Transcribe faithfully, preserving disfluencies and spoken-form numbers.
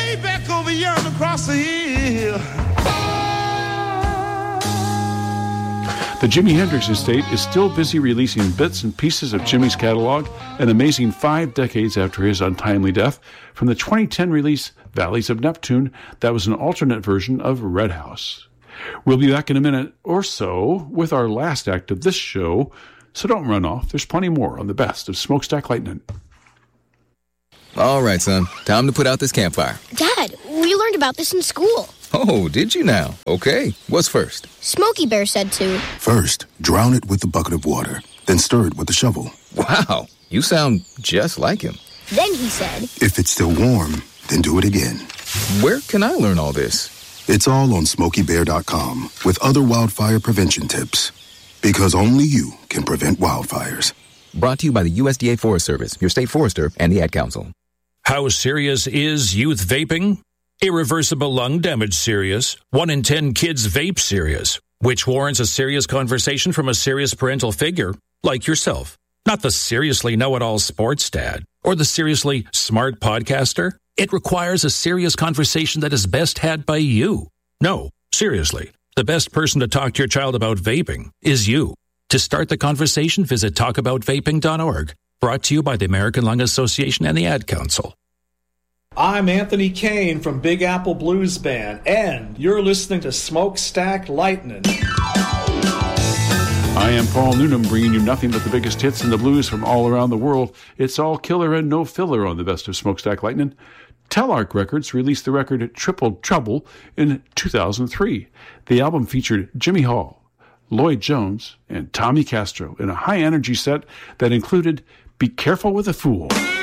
way back over yonder across the hill. The Jimi Hendrix Estate is still busy releasing bits and pieces of Jimi's catalog, an amazing five decades after his untimely death, from the twenty ten release Valleys of Neptune that was an alternate version of Red House. We'll be back in a minute or so with our last act of this show, so don't run off. There's plenty more on the best of Smokestack Lightning. All right, son. Time to put out this campfire. Dad, we learned about this in school. Oh, did you now? Okay. What's first? Smokey Bear said to. First, drown it with a bucket of water, then stir it with a shovel. Wow, you sound just like him. Then he said. If it's still warm, then do it again. Where can I learn all this? It's all on smokey bear dot com with other wildfire prevention tips. Because only you can prevent wildfires. Brought to you by the U S D A Forest Service, your state forester, and the Ad Council. How serious is youth vaping? Irreversible lung damage serious. One in ten kids vape serious, which warrants a serious conversation from a serious parental figure like yourself. Not the seriously know-it-all sports dad or the seriously smart podcaster. It requires a serious conversation that is best had by you. No, seriously, the best person to talk to your child about vaping is you. To start the conversation, visit talk about vaping dot org. Brought to you by the American Lung Association and the Ad Council. I'm Anthony Kane from Big Apple Blues Band, and you're listening to Smokestack Lightning. I am Paul Noonan, bringing you nothing but the biggest hits in the blues from all around the world. It's all killer and no filler on the best of Smokestack Lightning. Telarc Records released the record Triple Trouble in two thousand three. The album featured Jimmy Hall, Lloyd Jones, and Tommy Castro in a high-energy set that included Be Careful with a Fool.